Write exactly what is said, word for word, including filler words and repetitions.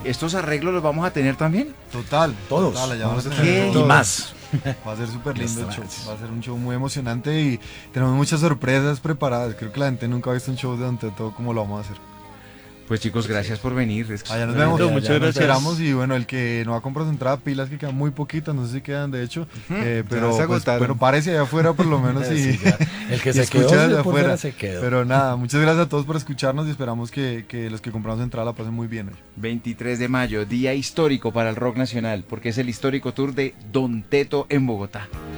¿estos arreglos los vamos a tener también? Total, todos. Total, allá vamos a ¿Qué? tener Y todo. más. Va a ser súper lindo el show, Gracias. va a ser un show muy emocionante y tenemos muchas sorpresas preparadas. Creo que la gente nunca ha visto un show de Don Teto como lo vamos a hacer. Pues chicos, gracias por venir. Es que- Allá nos vemos, Ya, allá muchas nos gracias. esperamos y bueno, el que no ha comprado su entrada, pilas que quedan muy poquitas, no sé si quedan de hecho, eh, pero, se pues, agotaron. pero párese allá afuera por lo menos y, Sí, ya. El que y se quedó escucha desde por afuera. fuera se quedó. Pero nada, muchas gracias a todos por escucharnos y esperamos que, que los que compramos entrada la pasen muy bien hoy. veintitrés de mayo, día histórico para el rock nacional, porque es el histórico tour de Don Teto en Bogotá.